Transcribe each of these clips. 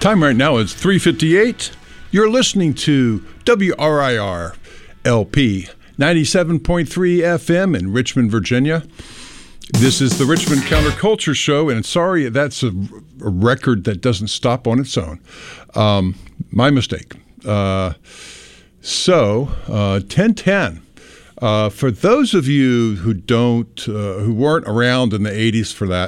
Time right now is 3:58. You're listening to WRIR LP 97.3 FM in Richmond, Virginia. This is the Richmond Counterculture Show, and sorry, that's a record that doesn't stop on its own. My mistake. 1010. For those of you who who weren't around in the 80s for that,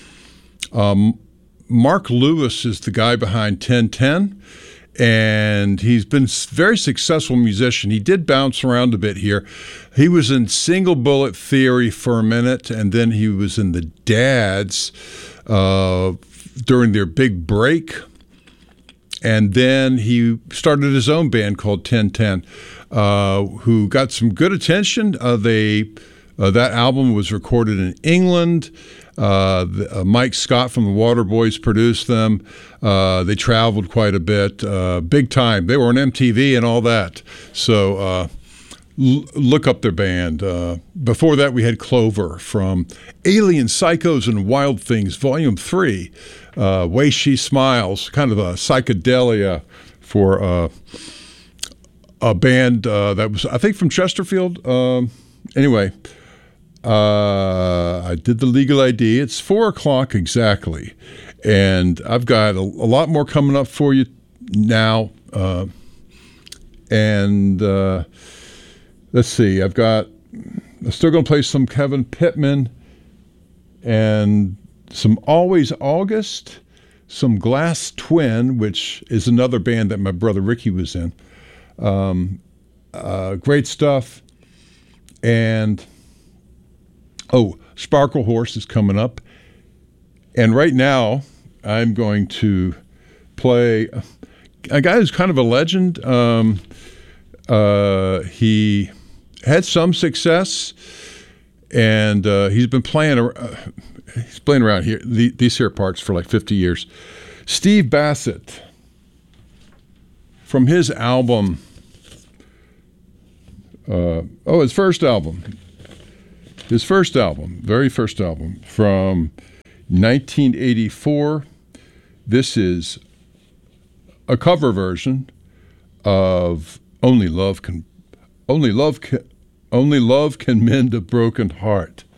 Mark Lewis is the guy behind 1010, and he's been a very successful musician. He did bounce around a bit here. He was in Single Bullet Theory for a minute, and then he was in the Dads during their big break. And then he started his own band called 1010, who got some good attention. That album was recorded in England. Mike Scott from the Waterboys produced them. They traveled quite a bit, big time. They were on MTV and all that. So look up their band. Before that, we had Clover from Alien Psychos and Wild Things, Volume 3. Way She Smiles, kind of a psychedelia for a band that was, I think, from Chesterfield. Anyway, I did the legal ID. It's 4 o'clock exactly, and I've got a lot more coming up for you now. Let's see. I'm still going to play some Kevin Pittman and some Always August, some Glass Twin, which is another band that my brother Ricky was in. Great stuff. And Sparkle Horse is coming up. And right now, I'm going to play a guy who's kind of a legend. He had some success, and he's been playing around here, these here parts for like 50 years. Steve Bassett, from his album, his first album, very first album from 1984. This is a cover version of Only Love Can Mend a Broken Heart.